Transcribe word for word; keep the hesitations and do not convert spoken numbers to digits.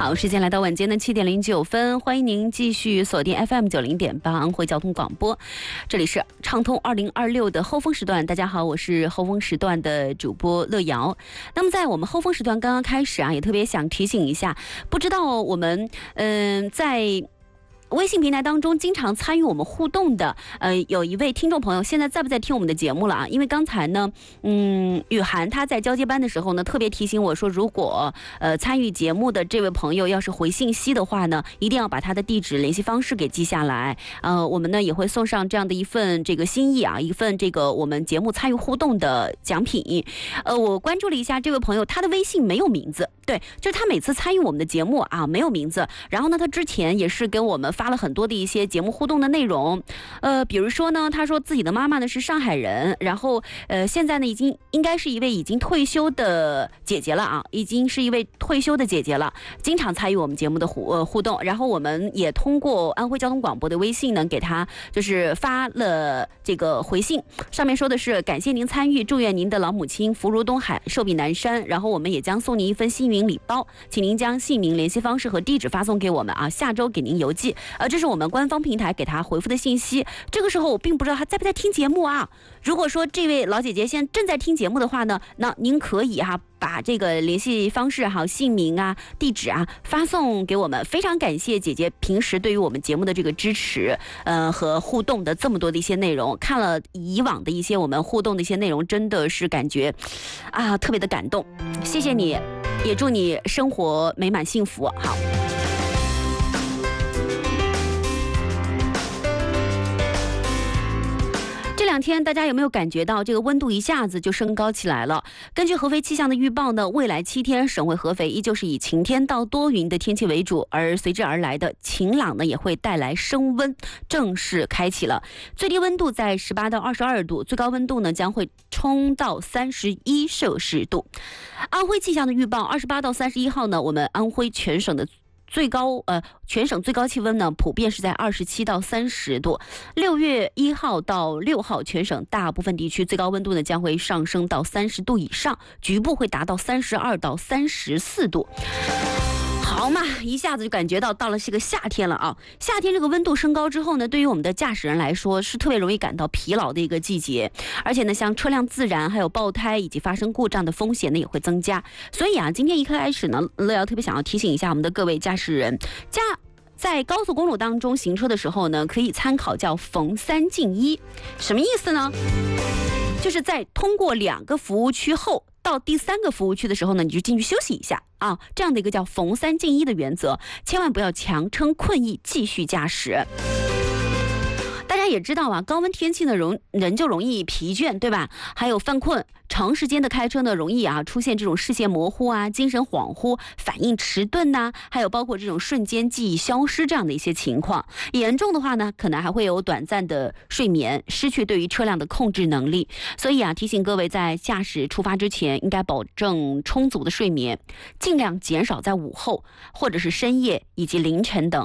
好，时间来到晚间的七点零九分，欢迎您继续锁定 F M 九零点八安徽交通广播，这里是畅通二零二六的后风时段。大家好，我是后风时段的主播乐瑶。那么在我们后风时段刚刚开始啊，也特别想提醒一下，不知道我们嗯、呃、在。微信平台当中经常参与我们互动的，呃，有一位听众朋友，现在在不在听我们的节目了啊？因为刚才呢，嗯，雨涵她在交接班的时候呢，特别提醒我说，如果呃参与节目的这位朋友要是回信息的话呢，一定要把他的地址、联系方式给记下来。呃，我们呢也会送上这样的一份这个心意啊，一份这个我们节目参与互动的奖品。呃，我关注了一下这位朋友，他的微信没有名字，对，就是他每次参与我们的节目啊，没有名字。然后呢，他之前也是给我们发了很多的一些节目互动的内容，呃，比如说呢，他说自己的妈妈呢是上海人，然后呃，现在呢已经应该是一位已经退休的姐姐了啊，已经是一位退休的姐姐了，经常参与我们节目的互呃互动，然后我们也通过安徽交通广播的微信呢给他就是发了这个回信，上面说的是感谢您参与，祝愿您的老母亲福如东海，寿比南山，然后我们也将送您一份幸运礼包，请您将姓名、联系方式和地址发送给我们啊，下周给您邮寄。呃，这是我们官方平台给他回复的信息。这个时候我并不知道他在不在听节目啊。如果说这位老姐姐现在正在听节目的话呢，那您可以哈、啊、把这个联系方式还有姓名啊、地址啊发送给我们。非常感谢姐姐平时对于我们节目的这个支持，呃和互动的这么多的一些内容。看了以往的一些我们互动的一些内容，真的是感觉啊特别的感动。谢谢你，也祝你生活美满幸福。好。这两天大家有没有感觉到这个温度一下子就升高起来了？根据合肥气象的预报呢，未来七天省会合肥依旧是以晴天到多云的天气为主，而随之而来的晴朗呢也会带来升温，正式开启了。最低温度在十八到二十二度，最高温度呢将会冲到三十一摄氏度。安徽气象的预报，二十八到三十一号呢，我们安徽全省的最高呃，全省最高气温呢，普遍是在二十七到三十度。六月一号到六号，全省大部分地区最高温度呢将会上升到三十度以上，局部会达到三十二到三十四度。好嘛，一下子就感觉到到了是个夏天了啊！夏天这个温度升高之后呢，对于我们的驾驶人来说是特别容易感到疲劳的一个季节，而且呢，像车辆自燃、还有爆胎以及发生故障的风险呢也会增加。所以啊，今天一开始呢，乐瑶特别想要提醒一下我们的各位驾驶人，驾在高速公路当中行车的时候呢，可以参考叫逢三进一，什么意思呢？就是在通过两个服务区后，到第三个服务区的时候呢，你就进去休息一下啊，这样的一个叫逢三进一的原则，千万不要强撑困意继续驾驶。大家也知道啊，高温天气呢，容人就容易疲倦，对吧？还有犯困，长时间的开车呢，容易啊出现这种视线模糊啊、精神恍惚、反应迟钝呐、啊，还有包括这种瞬间记忆消失这样的一些情况。严重的话呢，可能还会有短暂的睡眠，失去对于车辆的控制能力。所以啊，提醒各位在驾驶出发之前，应该保证充足的睡眠，尽量减少在午后或者是深夜以及凌晨等